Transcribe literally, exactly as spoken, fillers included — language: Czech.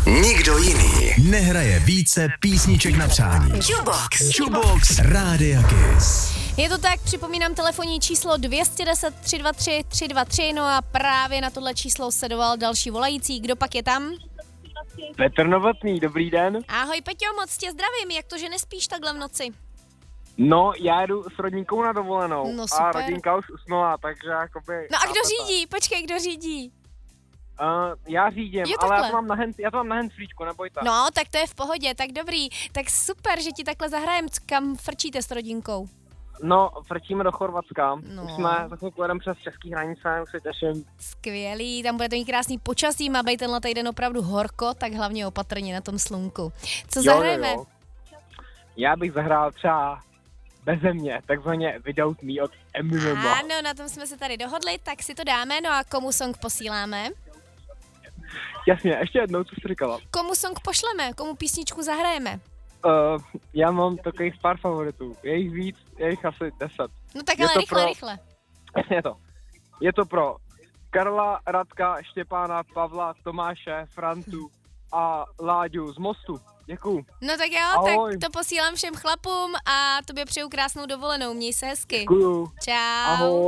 Nikdo jiný nehraje více písniček na přání. Jukebox. Jukebox Rádia Kiss. Je to tak, připomínám telefonní číslo dvě deset tři dva tři tři dva tři, no a právě na tohle číslo sledoval další volající. Kdo pak je tam? Petr Novotný, dobrý den. Ahoj Peťo, moc tě zdravím, jak to, že nespíš takhle v noci? No, já jdu s rodinkou na dovolenou No, a super. rodinka už usnula, takže jakoby... No a kdo chápete? řídí? Počkej, kdo řídí? Uh, já řídím, Jo, ale já takhle. to mám na hand, já to mám na handsfreečku, nebojte. No, tak to je v pohodě, tak dobrý. Tak super, že ti takhle zahrajem, kam frčíte s rodinkou. No, frčíme do Chorvatska. No. Už jsme za chvilku jedeme přes český hranice, už se těším. Skvělý, tam bude to mít krásný počasí, má být tenhle týden opravdu horko, tak hlavně opatrně na tom slunku. Co Jo, zahrajeme? jo, jo. Já bych zahrál třeba Beze mě, takzvaně Without Me od Eminema. Ano, na tom jsme se tady dohodli, tak si to dáme, no a komu song posíláme? Jasně, ještě jednou, co jsi říkala. Komu song pošleme, komu písničku zahrajeme? Uh, já mám takových pár favoritů, je jich víc, je jich asi deset. No tak Je ale to rychle, pro- rychle. Je to. Je to pro Karla, Radka, Štěpána, Pavla, Tomáše, Frantu a Láďu z Mostu. Děkuju. No tak jo, Ahoj. tak to posílám všem chlapům a tobě přeju krásnou dovolenou, měj se hezky. Děkuju. Čau. Ahoj.